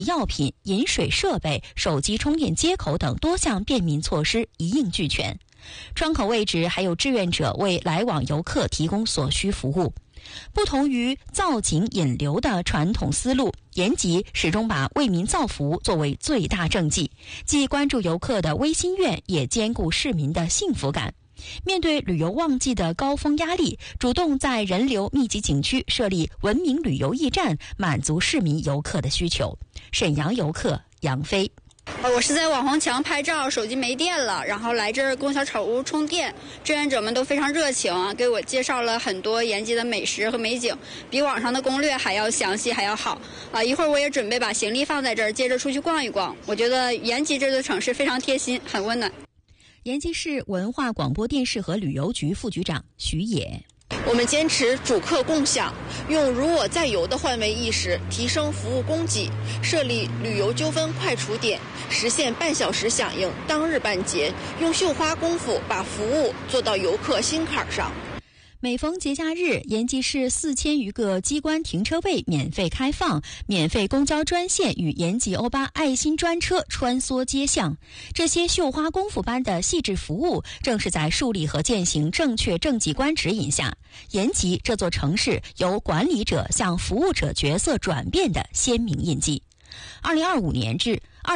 药品、饮水设备、手机充电接口等多项便民措施一应俱全。窗口位置还有志愿者为来往游客提供所需服务。不同于造景引流的传统思路，延吉始终把为民造福作为最大政绩，既关注游客的微心愿，也兼顾市民的幸福感。面对旅游旺季的高峰压力，主动在人流密集景区设立文明旅游驿站，满足市民游客的需求。沈阳游客杨飞。 我是在网红墙拍照，手机没电了，然后来这儿供销厂屋充电。志愿者们都非常热情，给我介绍了很多延吉的美食和美景，比网上的攻略还要详细还要好。一会儿我也准备把行李放在这儿，接着出去逛一逛。我觉得延吉这座城市非常贴心，很温暖。 延吉市文化广播电视和旅游局副局长徐野。 我们坚持主客共享，用如我在游的换位意识提升服务供给，设立旅游纠纷快处点，实现半小时响应，当日办结，用绣花功夫把服务做到游客心坎上。 每逢节假日，延吉市4000余个机关停车位免费开放，免费公交专线与延吉欧巴爱心专车穿梭街巷。这些绣花功夫般的细致服务，正是在树立和践行正确政绩观指引下，延吉这座城市由管理者向服务者角色转变的鲜明印记。2022年至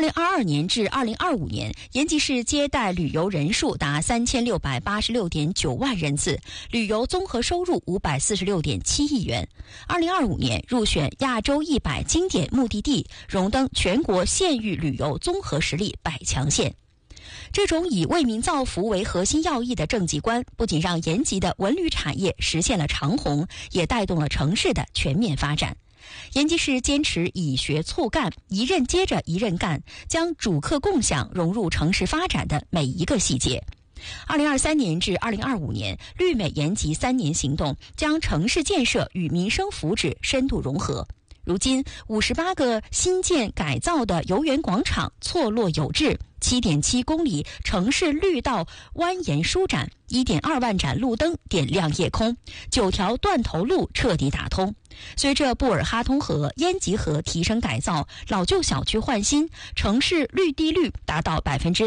2025年，延吉市接待旅游人数达3686.9万人次，旅游综合收入546.7亿元。2025年入选亚洲100经典目的地，荣登全国县域旅游综合实力100强县。这种以为民造福为核心要义的政绩观，不仅让延吉的文旅产业实现了长红，也带动了城市的全面发展。延吉市坚持以学促干，一任接着一任干，将主客共享融入城市发展的每一个细节。2023年至2025年，绿美延吉3年行动将城市建设与民生福祉深度融合。如今58个新建改造的游园广场错落有致，7.7公里城市绿道蜿蜒舒展，1.2万盏路灯点亮夜空，9条断头路彻底打通。随着布尔哈通河、延吉河提升改造，老旧小区换新，城市绿地率达到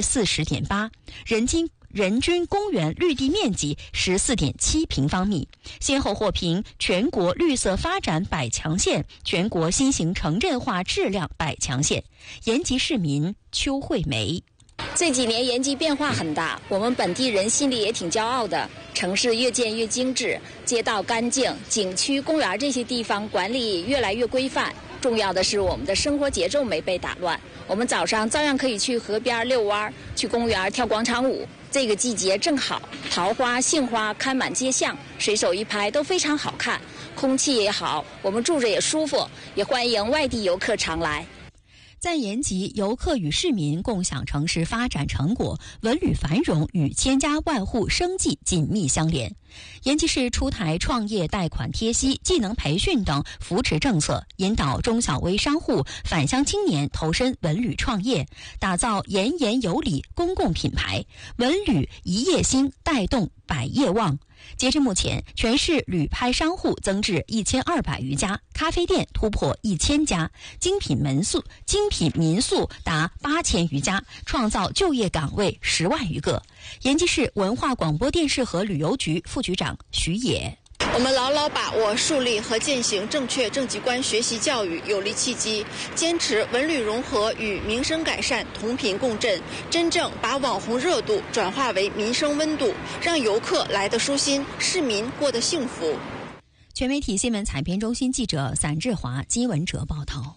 40.8%，人均公园绿地面积14.7平方米，先后获评全国绿色发展100强县、全国新型城镇化质量100强县。延吉市民邱惠梅。 这几年延吉变化很大，我们本地人心里也挺骄傲的。城市越建越精致，街道干净，景区、公园这些地方管理越来越规范。重要的是我们的生活节奏没被打乱，我们早上照样可以去河边遛弯，去公园跳广场舞。这个季节正好，桃花、杏花开满街巷，随手一拍都非常好看，空气也好，我们住着也舒服，也欢迎外地游客常来。 在延吉，游客与市民共享城市发展成果，文旅繁荣与千家万户生计紧密相连。延吉市出台创业贷款贴息、技能培训等扶持政策，引导中小微商户、返乡青年投身文旅创业，打造延延有礼公共品牌，文旅一业兴，带动百业旺。截至目前，全市旅拍商户增至1200余家，咖啡店突破1000家，精品民宿达8000余家，创造就业岗位10万余个。延吉市文化广播电视和旅游局副局长徐野。 我们牢牢把握树立和践行正确政绩观学习教育有力契机，坚持文旅融合与民生改善同频共振，真正把网红热度转化为民生温度，让游客来得舒心，市民过得幸福。 全媒体新闻采编中心记者散志华、金文哲报道。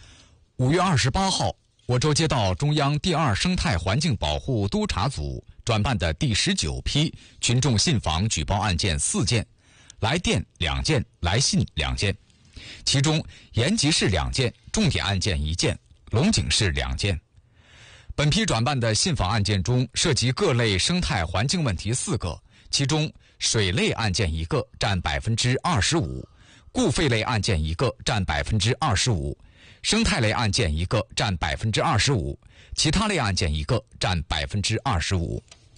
5月28号，我州接到中央第2生态环境保护督察组转办的第19批群众信访举报案件4件，来电2件，来信2件，其中延吉市2件，重点案件1件，龙井市2件。本批转办的信访案件中，涉及各类生态环境问题4个，其中水类案件1个，占25%，固废类案件1个，占25%，生态类案件1个，占25%，其他类案件1个，占25%。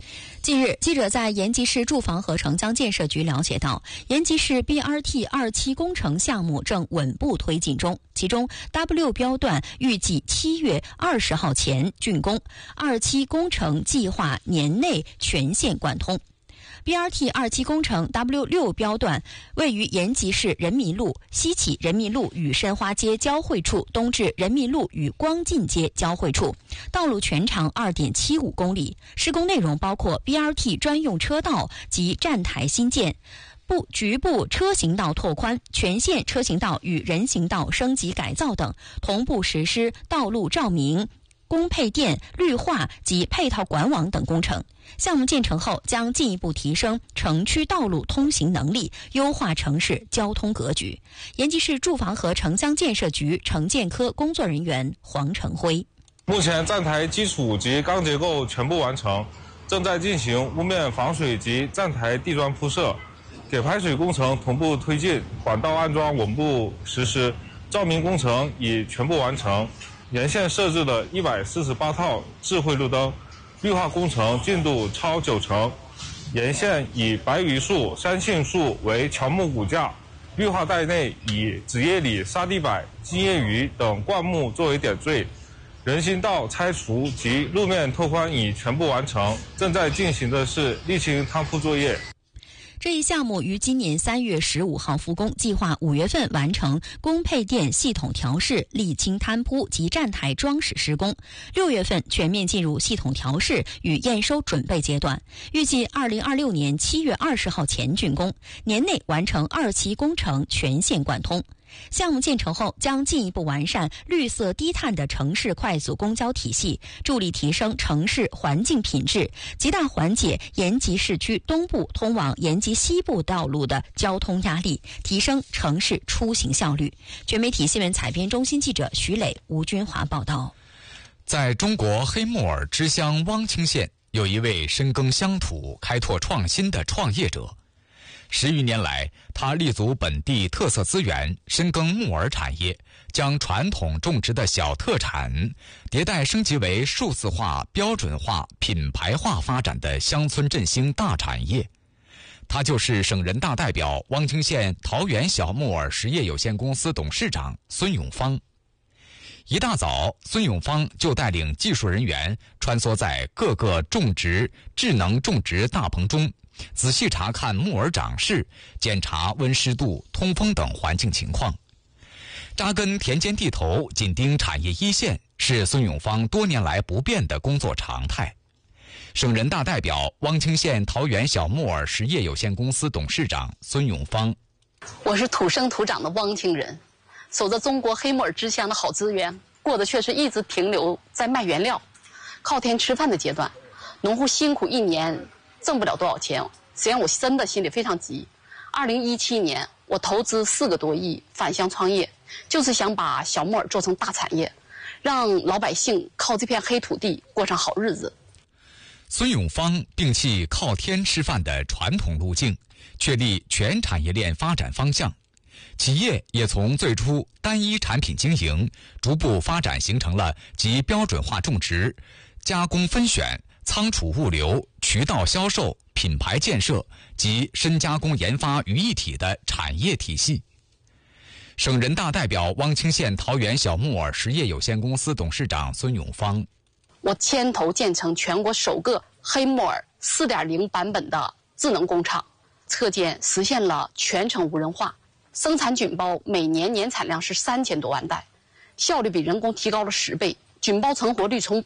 近日，记者在延吉市住房和城乡建设局了解到，延吉市 BRT 2期工程项目正稳步推进中，其中 W 标段预计7月20号前竣工，2期工程计划年内全线贯通。BRT 2期工程 W6 标段位于延吉市人民路西起人民路与申花街交汇处，东至人民路与光进街交汇处，道路全长 2.75 公里。施工内容包括 BRT 专用车道及站台新建、局部车行道拓宽、全线车行道与人行道升级改造等，同步实施道路照明、供配电、绿化及配套管网等工程。项目建成后，将进一步提升城区道路通行能力，优化城市交通格局。延吉市住房和城乡建设局城建科工作人员黄成辉： 目前站台基础及钢结构全部完成，正在进行屋面防水及站台地砖铺设，给排水工程同步推进，管道安装稳步实施，照明工程已全部完成。沿线设置了148套智慧路灯，绿化工程进度超90%。沿线以白榆树、山杏树为乔木骨架，绿化带内以紫叶李、沙地柏、金叶榆等灌木作为点缀。人行道拆除及路面拓宽已全部完成，正在进行的是沥青摊铺作业。 这一项目于今年3月15号复工，计划5月份完成供配电系统调试、沥青摊铺及站台装饰施工，6月份全面进入系统调试与验收准备阶段，预计2026年7月20号前竣工，年内完成2期工程全线贯通。项目建成后，将进一步完善绿色低碳的城市快速公交体系，助力提升城市环境品质，极大缓解延吉市区东部通往延吉西部道路的交通压力，提升城市出行效率。全媒体新闻采编中心记者徐磊、吴军华报道。 在中国黑木耳支乡汪清县，有一位深耕乡土、开拓创新的创业者。10余年来，他立足本地特色资源，深耕木耳产业，将传统种植的小特产迭代升级为数字化、标准化、品牌化发展的乡村振兴大产业。他就是省人大代表、汪清县桃源小木耳实业有限公司董事长孙永芳。一大早，孙永芳就带领技术人员穿梭在各个智能种植大棚中，仔细查看木耳长势，检查温湿度、通风等环境情况。扎根田间地头，紧盯产业一线，是孙永芳多年来不变的工作常态。省人大代表、汪清县桃源小木耳实业有限公司董事长孙永芳： 我是土生土长的汪清人，守着中国黑木耳支乡的好资源，过的却是一直停留在卖原料、靠天吃饭的阶段。农户辛苦一年挣不了多少钱，实际上我真的心里非常急。2017年，我投资4个多亿返乡创业，就是想把小木耳做成大产业，让老百姓靠这片黑土地过上好日子。 孙永芳摒弃靠天吃饭的传统路径，确立全产业链发展方向。企业也从最初单一产品经营，逐步发展形成了集标准化种植、加工分选、仓储物流、渠道销售、品牌建设及深加工研发于一体的产业体系。省人大代表、汪清县桃源小木耳实业有限公司董事长孙永芳： 我牵头建成全国首个黑木耳 4.0 版本的智能工厂，车间实现了全程无人化，生产菌包每年年产量是3000多万袋，效率比人工提高了10倍，菌包成活率从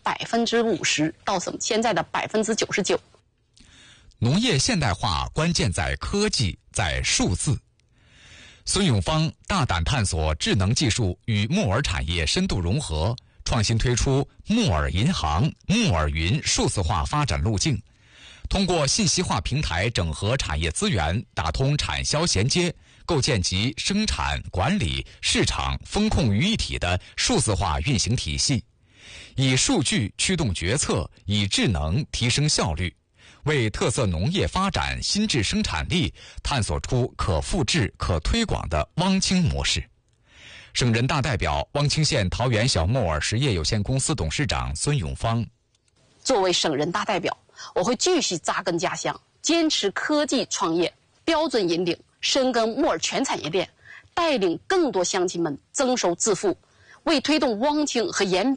50%到现在的99%。 农业现代化关键在科技，在数字。孙永芳大胆探索智能技术与木耳产业深度融合，创新推出木耳银行、木耳云数字化发展路径，通过信息化平台整合产业资源，打通产销衔接，构建集生产、管理、市场、风控于一体的数字化运行体系，以数据驱动决策，以智能提升效率，为特色农业发展新质生产力探索出可复制、可推广的汪清模式。省人大代表、汪清县桃源小木耳实业有限公司董事长孙永芳： 作为省人大代表， 我会继续扎根家乡，坚持科技创业，标准引领，深耕木耳全产业链，带领更多乡亲们增收致富，为推动汪清和延